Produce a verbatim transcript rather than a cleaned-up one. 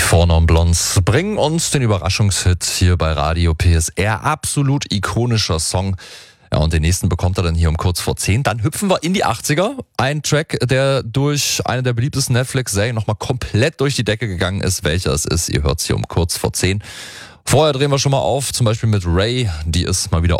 Four Non Blondes bringen uns den Überraschungshit hier bei Radio P S R. Absolut ikonischer Song. Ja, und den nächsten bekommt er dann hier um kurz vor zehn. Dann hüpfen wir in die achtziger. Ein Track, der durch eine der beliebtesten Netflix-Serien nochmal komplett durch die Decke gegangen ist. Welcher es ist, ihr hört es hier um kurz vor zehn. Vorher drehen wir schon mal auf, zum Beispiel mit Ray. Die ist mal wieder